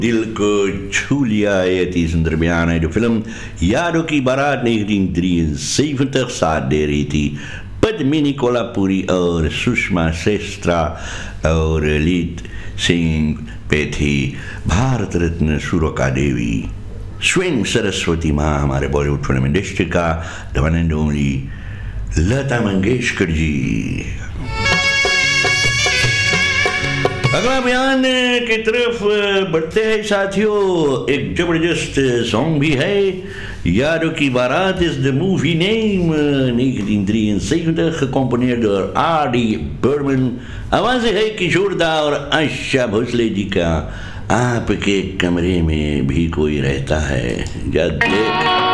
दिल को छू लिया है अति सुंदर बयान है जो फिल्म यारों की बारात 1973 साथ दे रही थी पद्मिनी कोल्हापुरी और सुषमा श्रेष्ठा और ललित सिंह पे थी भारत रत्न सुरका देवी स्वयं सरस्वती माँ हमारे बॉलीवुड फिल्म इंडस्ट्री का the one and only Lata Mangeshkar ji. अगला बयान की तरफ बढ़ते हैं साथियों। एक जबरदस्त सॉन्ग भी है यारों की बारात is the movie name 1973 गecomponeerd door R.D. Burman। आवाज है किशोरदा और आशा भोसले जी का। आपके कमरे में भी कोई रहता है जब